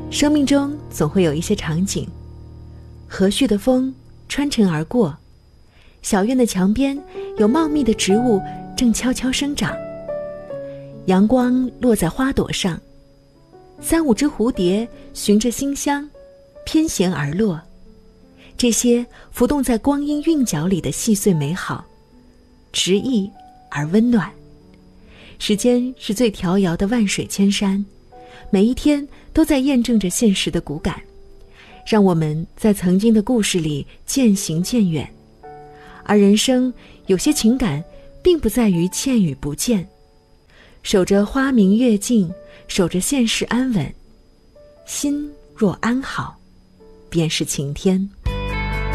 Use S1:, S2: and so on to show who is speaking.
S1: 生命中总会有一些场景，和煦的风穿尘而过，小院的墙边有茂密的植物正悄悄生长，阳光落在花朵上，3-5只蝴蝶循着馨香翩跹而落，这些浮动在光阴韵脚里的细碎美好，直意而温暖。时间是最迢遥的万水千山，每一天都在验证着现实的骨感，让我们在曾经的故事里渐行渐远。而人生有些情感并不在于欠与不见，守着花明月静，守着现实安稳，心若安好，便是晴天。